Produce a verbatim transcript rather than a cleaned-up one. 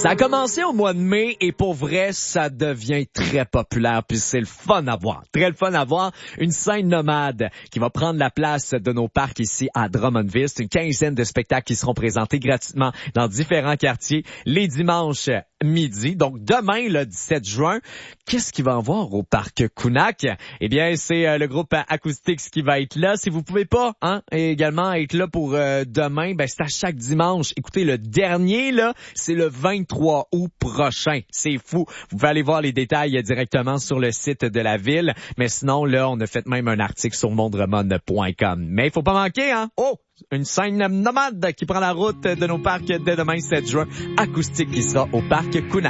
Ça a commencé au mois de mai et pour vrai, ça devient très populaire puis c'est le fun à voir. Très le fun à voir. Une scène nomade qui va prendre la place de nos parcs ici à Drummondville. C'est une quinzaine de spectacles qui seront présentés gratuitement dans différents quartiers les dimanches midi. Donc demain, le dix-sept juin, qu'est-ce qu'il va y avoir au parc Kunak? Eh bien, c'est euh, le groupe Acoustics qui va être là. Si vous pouvez pas, hein, également être là pour euh, demain, ben c'est à chaque dimanche. Écoutez, le dernier là, c'est le vingt-trois août prochain. C'est fou. Vous pouvez aller voir les détails directement sur le site de la ville. Mais sinon, là, on a fait même un article sur mondremon point com. Mais il faut pas manquer, hein? Oh! Une scène nomade qui prend la route de nos parcs dès demain sept juin. Acoustique qui sera au parc Kunak.